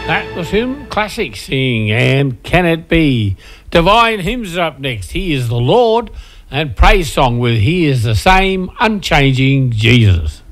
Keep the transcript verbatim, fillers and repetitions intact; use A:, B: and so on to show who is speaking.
A: That was him, classic singing, and Can It Be? Divine Hymns are up next. He is the Lord, and praise song with He is the Same Unchanging Jesus.